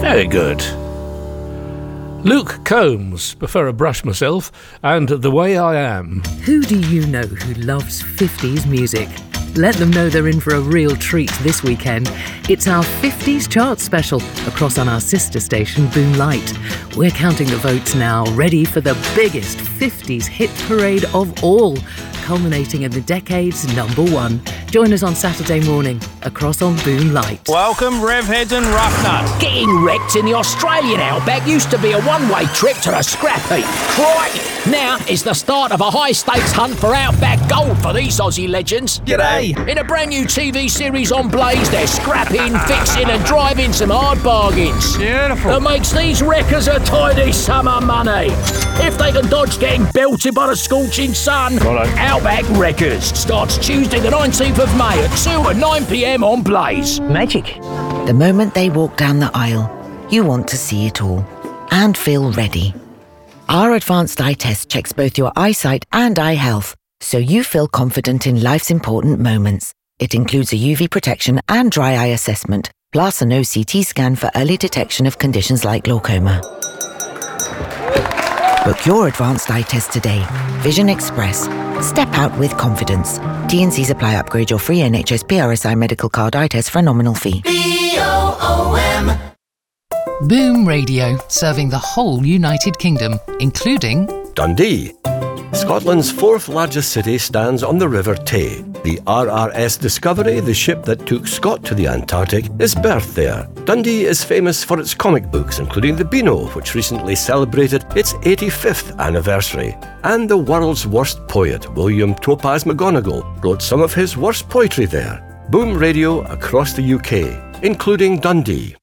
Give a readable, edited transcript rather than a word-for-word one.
Very good. Luke Combs, Prefer a Brush Myself, and The Way I Am. Who do you know who loves 50s music? Let them know they're in for a real treat this weekend. It's our 50s chart special across on our sister station, Boom Light. We're counting the votes now, ready for the biggest 50s hit parade of all, culminating in the decade's number one. Join us on Saturday morning across on Boom Light. Welcome, Revheads and Roughnut. Getting wrecked in the Australian outback used to be a one-way trip to the scrap heap. Crikey! Now is the start of a high-stakes hunt for outback gold for these Aussie legends. G'day. In a brand new TV series on Blaze, they're scrapping, fixing and driving some hard bargains. Beautiful. That makes these wreckers a tidy summer money. If they can dodge getting belted by the scorching sun, Outback Wreckers starts Tuesday the 19th of May at 2 and 9 p.m. on Blaze. Magic. The moment they walk down the aisle, you want to see it all and feel ready. Our advanced eye test checks both your eyesight and eye health, so you feel confident in life's important moments. It includes a UV protection and dry eye assessment, plus an OCT scan for early detection of conditions like glaucoma. Book your advanced eye test today. Vision Express. Step out with confidence. T&Cs apply. Upgrade your free NHS PRSI medical card eye test for a nominal fee. BOOM. Boom Radio, serving the whole United Kingdom, including Dundee. Scotland's fourth largest city stands on the River Tay. The RRS Discovery, the ship that took Scott to the Antarctic, is berthed there. Dundee is famous for its comic books, including The Beano, which recently celebrated its 85th anniversary. And the world's worst poet, William Topaz McGonagall, wrote some of his worst poetry there. Boom Radio across the UK, including Dundee.